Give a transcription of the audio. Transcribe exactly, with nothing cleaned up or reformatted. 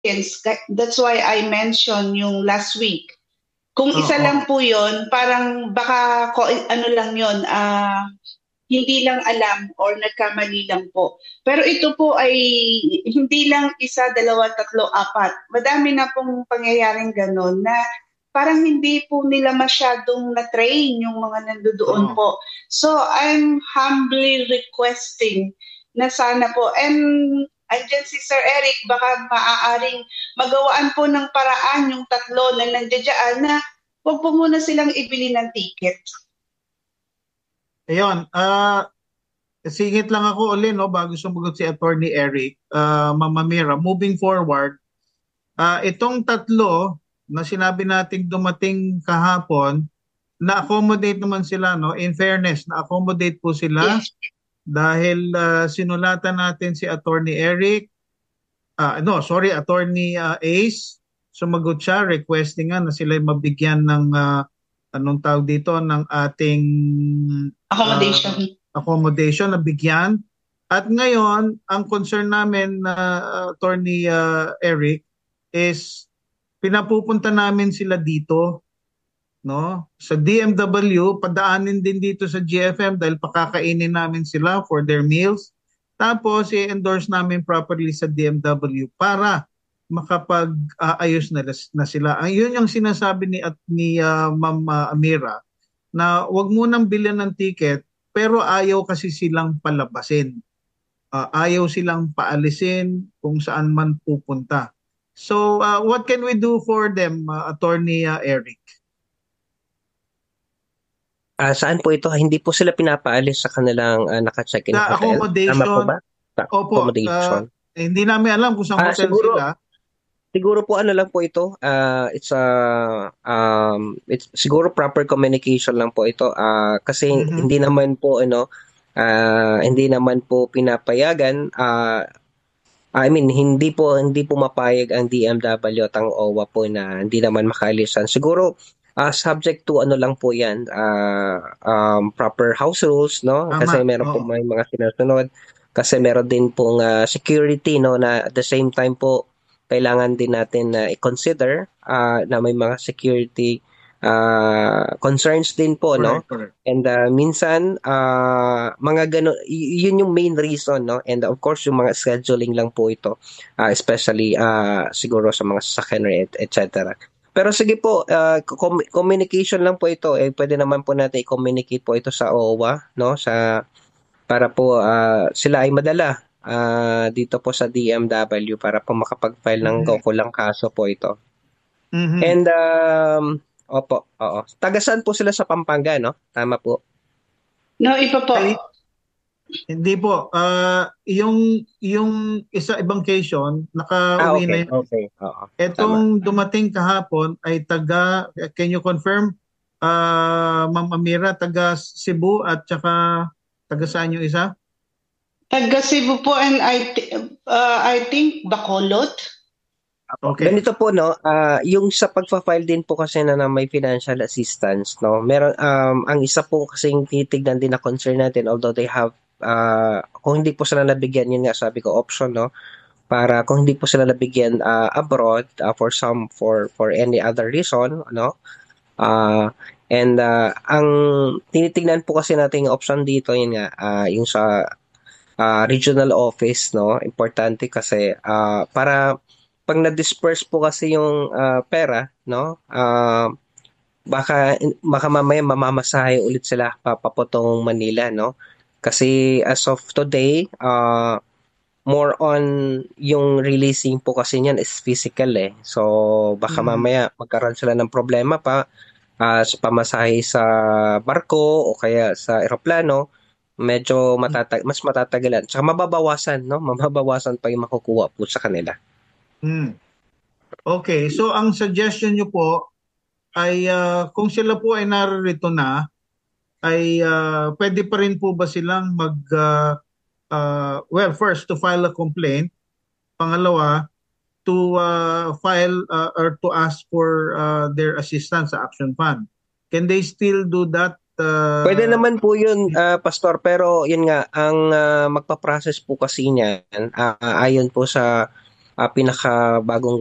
That's why I mentioned yung last week. Kung isa Oo. lang po yun, parang baka ko, ano lang yun, ah, hindi lang alam or nagkamali lang po. Pero ito po ay hindi lang isa, dalawa, tatlo, apat. Madami na pong pangyayaring ganon na parang hindi po nila masyadong na-train yung mga nandoon Oo. po. So I'm humbly requesting na sana po, and andyan si Sir Eric, baka maaaring magawaan po ng paraan yung tatlo na nandiyan na huwag po muna silang ibili ng ticket. Ayun, ah, singit lang ako uli, no, bago sumagot si Attorney Eric, uh, Mama Mira, moving forward, uh, itong tatlo na sinabi nating dumating kahapon, na-accommodate naman sila, no? In fairness, na-accommodate po sila Yes. dahil uh, sinulatan natin si Attorney Eric, uh, no, sorry, Attorney uh, Ace, sumagot siya, requesting nga na sila mabigyan ng, uh, anong tawag dito, ng ating Accommodation. uh, accommodation na bigyan. At ngayon, ang concern namin na uh, Attorney uh, Eric is pinapupunta namin sila dito, no? Sa D M W, padaanin din dito sa G F M dahil pakakainin namin sila for their meals. Tapos i-endorse namin properly sa D M W para makapag-ayos na, na sila. Ayun yung sinasabi ni at ni uh, Ma'am uh, Amira na wag munang bilhan ng ticket pero ayaw kasi silang palabasin. Uh, ayaw silang paalisin kung saan man pupunta. So uh, what can we do for them, uh, Attorney uh, Eric? Uh, saan po ito? Hindi po sila pinapaalis sa kanilang uh, naka-check-in Sa hotel? Tama po ba? Sa Opo. accommodation. Uh, hindi namin alam kung saan uh, hotel siguro, sila. Siguro po ano lang po ito. Uh, it's a uh, um it's siguro proper communication lang po ito. Uh, kasi mm-hmm. hindi naman po ano uh, hindi naman po pinapayagan. Uh, I mean hindi po hindi po mapayag ang D M W at ang O W A po na hindi naman makaalisan. Siguro Uh, subject to ano lang po yan, uh, um, proper house rules, no? Tama. Kasi meron Oo. po may mga sinusunod. Kasi meron din pong uh, security, no? Na at the same time po, kailangan din natin na uh, i-consider uh, na may mga security uh, concerns din po, correct, no? Correct. And uh, minsan, uh, mga gano, y- yun yung main reason, no? And of course, yung mga scheduling lang po ito, uh, especially uh, siguro sa mga sasakyan, et cetera. Pero sige po, uh, com- communication lang po ito. Eh, pwede naman po natin i-communicate po ito sa O W A, no? Sa, para po uh, sila ay madala uh, dito po sa D M W para po makapag-file ng mm-hmm. kaukulang kaso po ito. Mm-hmm. And, um, opo, oo. Tagasan po sila sa Pampanga, no? Tama po. No, iba po. Ay, hindi po. Uh, yung yung isa ibang occasion, naka-uwi ah, okay, na yun. Okay, oo. Etong tama. Dumating kahapon ay taga, can you confirm, uh, Ma'am Amira, taga Cebu at saka taga saan yung isa? Taga Cebu po, and I, th- uh, I think Bacolod. Okay. Ganito po, no, uh, yung sa pagpa-file din po kasi na, na may financial assistance, no, meron, um, ang isa po kasing titignan din na concern natin, although they have Uh, kung hindi po sila nabigyan, yun nga sabi ko, option, no, para kung hindi po sila nabigyan uh, abroad uh, for some for for any other reason, no, uh, and uh, ang tinitingnan po kasi natin yung option dito, yun nga uh, yung sa uh, regional office, no, importante kasi uh, para pag na-disperse po kasi yung uh, pera, no, uh, baka baka mamaya mamamasahe ulit sila papapotong Manila, no. Kasi as of today, uh, more on yung releasing po kasi niyan is physical eh. So baka mm-hmm. mamaya magkaroon sila ng problema pa uh, sa pamasahe sa barko o kaya sa eroplano. Medyo matatag mas matatagalan. Tsaka mababawasan, no? Mababawasan pa yung makukuha po sa kanila. Hmm. Okay, so ang suggestion nyo po ay uh, kung sila po ay narito na, ay uh, pwede pa rin po ba silang mag, uh, uh, well, first, to file a complaint. Pangalawa, to uh, file uh, or to ask for uh, their assistance sa Action Fund. Can they still do that? Uh, pwede naman po yun, uh, Pastor, pero yun nga, ang uh, magpa-process po kasi niyan, uh, ayon po sa uh, pinakabagong